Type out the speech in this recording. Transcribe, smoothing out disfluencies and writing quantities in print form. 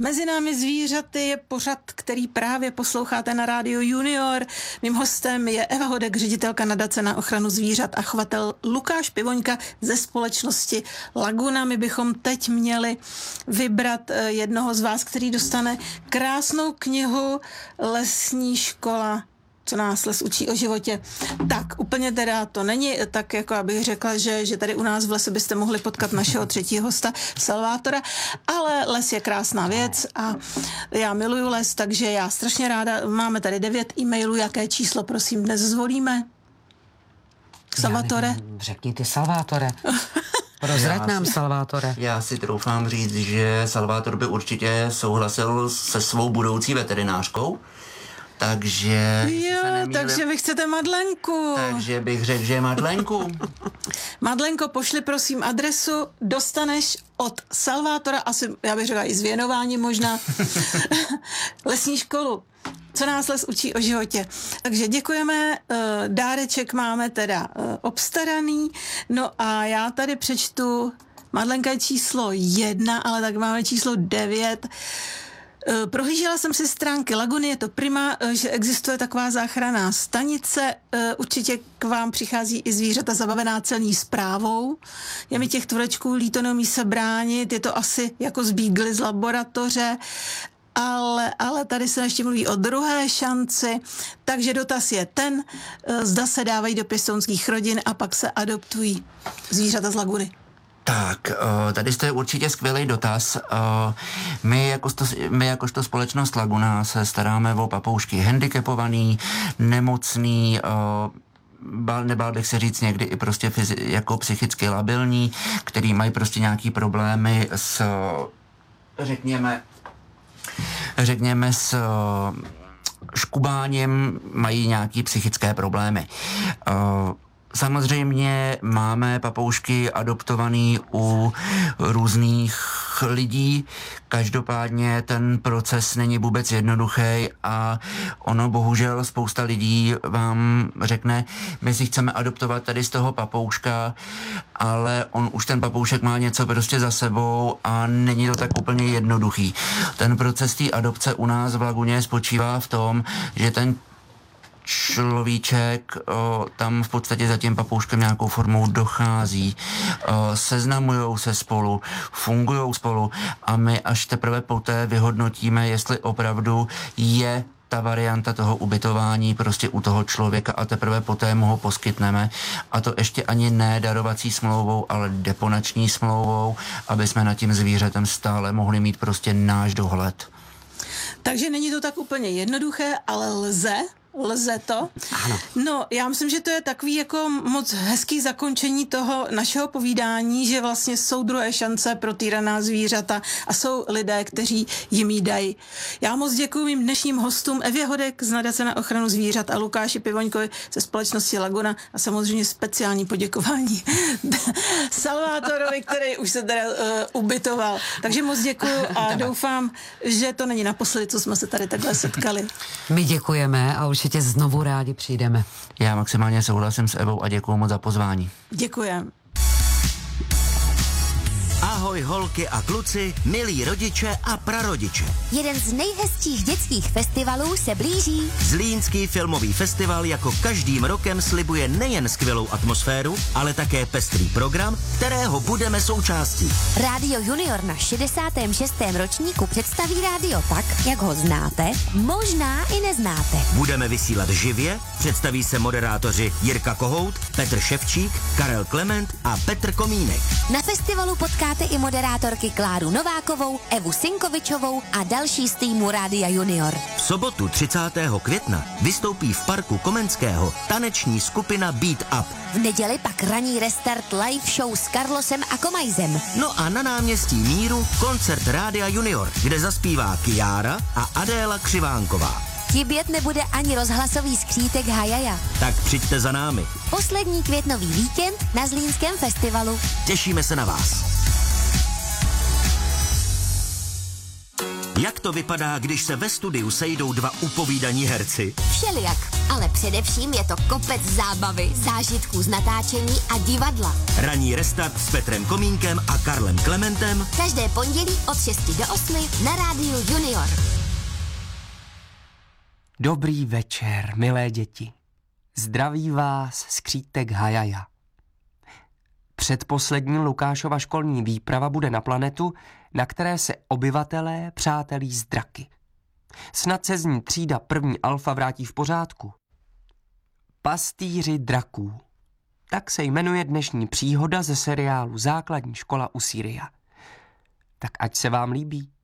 Mezi námi zvířaty je pořad, který právě posloucháte na Rádiu Junior. Mým hostem je Eva Hodek, ředitelka nadace na ochranu zvířat a chovatel Lukáš Pivoňka ze společnosti Laguna. My bychom teď měli vybrat jednoho z vás, který dostane krásnou knihu Lesní škola, co nás les učí o životě. Tak, úplně teda to není tak, jako abych řekla, že tady u nás v lese byste mohli potkat našeho třetího hosta, Salvátora, ale les je krásná věc a já miluju les, takže já strašně ráda, máme tady 9 e-mailů, jaké číslo, prosím, dnes zvolíme? Salvátore? Řekni ty, Salvátore. Prozrať nám, Salvátore. Já si troufám říct, že Salvátor by určitě souhlasil se svou budoucí veterinářkou. Takže... takže vy chcete Madlenku. Takže bych řekl, že Madlenku. Madlenko, pošli prosím adresu, dostaneš od Salvátora, asi já bych řekla i s věnováním možná, lesní školu. Co nás les učí o životě. Takže děkujeme, dáreček máme teda obstaraný, no a já tady přečtu, Madlenka je číslo 1, ale tak máme číslo 9. Prohlížela jsem si stránky Laguny, je to prima, že existuje taková záchranná stanice, určitě k vám přichází i zvířata zabavená celní správou. Je mi těch tvrdečků líto, neumí se bránit, je to asi jako z Beagle z laboratoře, ale tady se ještě mluví o druhé šanci, takže dotaz je ten, zda se dávají do pěstounských rodin a pak se adoptují zvířata z Laguny. Tak, tady je určitě skvělý dotaz. My jakožto společnost Laguna se staráme o papoušky handicapovaný, nemocný, nebál bych se říct někdy i prostě jako psychicky labilní, který mají prostě nějaký problémy s, řekněme s škubáním, mají nějaký psychické problémy. Samozřejmě máme papoušky adoptovaný u různých lidí, každopádně ten proces není vůbec jednoduchý a ono bohužel spousta lidí vám řekne, my si chceme adoptovat tady z toho papouška, ale on už ten papoušek má něco prostě za sebou a není to tak úplně jednoduchý. Ten proces té adopce u nás v Laguně spočívá v tom, že ten človíček tam v podstatě za tím papouškem nějakou formou dochází, seznamujou se spolu, fungujou spolu a my až teprve poté vyhodnotíme, jestli opravdu je ta varianta toho ubytování prostě u toho člověka a teprve poté mu ho poskytneme. A to ještě ani ne darovací smlouvou, ale deponační smlouvou, aby jsme nad tím zvířetem stále mohli mít prostě náš dohled. Takže není to tak úplně jednoduché, ale lze to. Ano. No, já myslím, že to je takový jako moc hezký zakončení toho našeho povídání, že vlastně jsou druhé šance pro týraná zvířata a jsou lidé, kteří jim jí dají. Já moc děkuji mým dnešním hostům Evě Hodek z nadace na ochranu zvířat a Lukáši Pivoňkovi ze společnosti Laguna a samozřejmě speciální poděkování Salvátorovi, který už se teda ubytoval. Takže moc děkuji a doufám, že to není naposledy, co jsme se tady takhle setkali. My děkujeme a určitě znovu rádi přijdeme. Já maximálně souhlasím s Evou a děkuju moc za pozvání. Děkujem. Ahoj holky a kluci, milí rodiče a prarodiče. Jeden z nejhezčích dětských festivalů se blíží. Zlínský filmový festival jako každým rokem slibuje nejen skvělou atmosféru, ale také pestrý program, kterého budeme součástí. Rádio Junior na 66. ročníku představí rádio tak, jak ho znáte, možná i neznáte. Budeme vysílat živě, představí se moderátoři Jirka Kohout, Petr Ševčík, Karel Klement a Petr Komínek. Na festivalu potkáte i moderátorky Kláru Novákovou, Evu Sinkovičovou a další z týmu Rádia Junior. V sobotu 30. května vystoupí v parku Komenského taneční skupina Beat Up. V neděli pak ranní restart live show s Carlosem a Komajzem. No a na náměstí Míru koncert Rádia Junior, kde zaspívá Kiára a Adéla Křivánková. Chybět nebude ani rozhlasový skřítek Hajaja. Tak přijďte za námi. Poslední květnový víkend na Zlínském festivalu. Těšíme se na vás. Jak to vypadá, když se ve studiu sejdou dva upovídaní herci? Všelijak, ale především je to kopec zábavy, zážitků z natáčení a divadla. Ranní restart s Petrem Komínkem a Karlem Klementem. Každé pondělí od 6 do 8 na rádiu Junior. Dobrý večer, milé děti. Zdraví vás skřítek Hajaja. Předposlední Lukášova školní výprava bude na planetu, na které se obyvatelé přátelí s draky. Snad se z ní třída první alfa vrátí v pořádku. Pastýři draků. Tak se jmenuje dnešní příhoda ze seriálu Základní škola u Syria. Tak ať se vám líbí.